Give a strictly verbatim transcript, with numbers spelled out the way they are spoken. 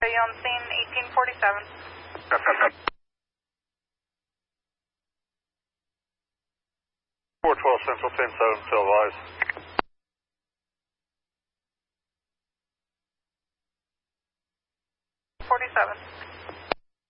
Are you on scene eighteen forty-seven? four twelve Central ten seven, still advised. forty-seven.